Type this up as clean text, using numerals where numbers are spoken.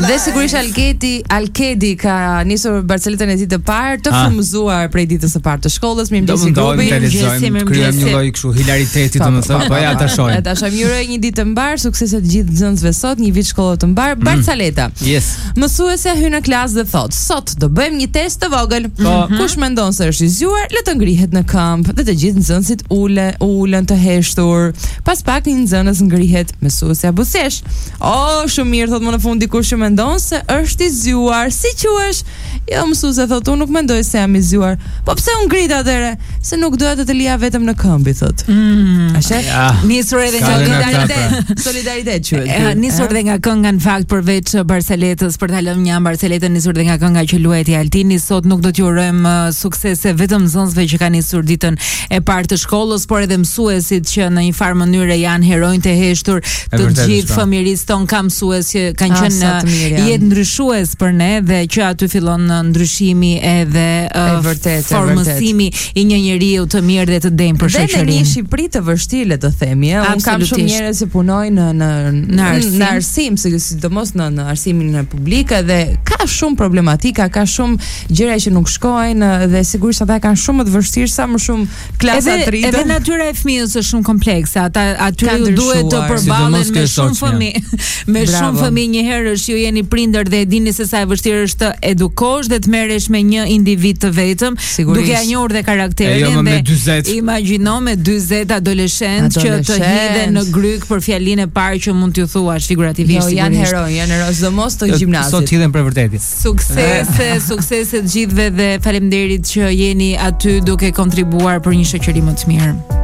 Dhe sigurisht Alkedi ka nisur Barceletën e tij të parë, të frymëzuar prej ditës së parë të shkollës. Mirëmëngjes grupi. Kryejmë një lloj kështu hilariteti, domethënë, po ja ta shohim. Ta shohim, ju uroj një ditë të mbar, suksese të gjithë nxënësve sot, një vit shkollor të mbar. Barceleta. Yes. Mësuesja hyn në klasë dhe thot: "Sot do bëjmë një test të vogël. Kush mendon se është i zgjuar, le të ngrihet në këmbë." Dhe të gjithë nxënësit ulën të heshtur. Pas pak një nxënës ngrihet, mësuesja buzëqesh. Shumë mirë, thot më në fund dikush që mendon se është i zgjuar. Si quhesh? Jo, mësuesja thot: "Unë nuk mendoj se jam i zgjuar." "Po pse u ngrit atëre?" "Se nuk doja të lija vetëm në këmbë," thot. Nisur edhe nga solidaritet quhet. Nisur edhe nga kënga në fakt përveç Barceletës, për ta lënë një Barceletën, nisur edhe nga kënga që luajti Altini. Sot nuk do t'ju urojmë suksese vetëm nxënësve që kanë nisur ditën e parë të shkollës, por edhe mësuesit që në një farë mënyrë janë heronj të heshtur të gjithë fëmijërisë ton. Ka mësues që kanë qenë jetë ndryshues për ne dhe që aty fillon ndryshimi edhe formësimi i një njeriu të mirë dhe të denjë për shoqërinë. Dhe në një Shqipëri të vështirë, le të themi, unë kam shumë njerëz që punojnë në arsim, sidomos në arsimin publik, dhe ka shumë problematika, ka shumë gjëra që nuk shkojnë dhe sigurisht ata kanë shumë më të vështirë sa më shumë klasa të rritur. Edhe natyra e fëmijës është shumë komplekse. Ata aty duhet të përballen me shumë fëmijë. Me shumë fëmijë një herë është ju jeni prindër dhe e dini se sa e vështirë është të edukosh dhe të merresh me një individ të vetëm, duke ia njohur dhe karakterin dhe imagjino me 40 adoleshentë që të hidhen në gryk për fjalinë e parë që mund t'ju thuash figurativisht. Jo, janë heroj, sidomos të gjimnazit. Sot hidhen për vërtetë. Suksese të gjithëve dhe faleminderit që jeni aty duke kontribuar për një shoqëri më të mirë.